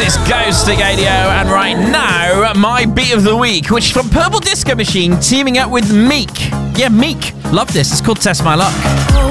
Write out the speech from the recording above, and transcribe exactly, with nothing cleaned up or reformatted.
It's Ghosting Radio, and right now, my beat of the week, which is from Purple Disco Machine teaming up with Meek. Yeah, Meek. Love this. It's called Test My Luck.